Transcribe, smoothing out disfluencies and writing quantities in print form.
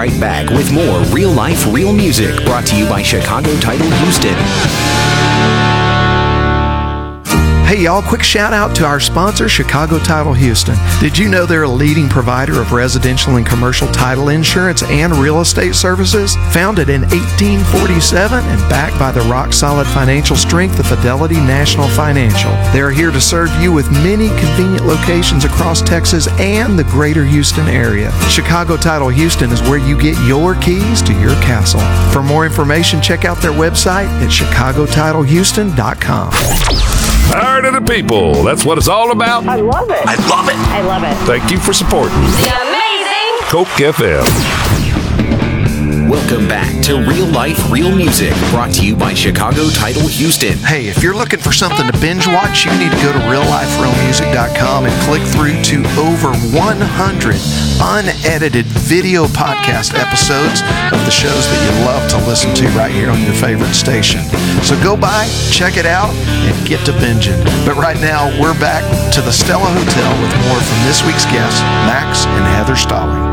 right back with more Real Life, Real Music, brought to you by Chicago Title Houston. Hey y'all, quick shout out to our sponsor, Chicago Title Houston. Did you know they're a leading provider of residential and commercial title insurance and real estate services? Founded in 1847 and backed by the rock-solid financial strength of Fidelity National Financial. They're here to serve you with many convenient locations across Texas and the greater Houston area. Chicago Title Houston is where you get your keys to your castle. For more information, check out their website at chicagotitlehouston.com. Heart of the people. That's what it's all about. I love it. I love it. I love it. Thank you for supporting The amazing Coke FM. Welcome back to Real Life, Real Music, brought to you by Chicago Title Houston. Hey, if you're looking for something to binge watch, you need to go to realliferealmusic.com and click through to over 100 unedited video podcast episodes of the shows that you love to listen to right here on your favorite station. So go by, check it out, and get to binging. But right now, we're back to the Stella Hotel with more from this week's guests, Max and Heather Stalling.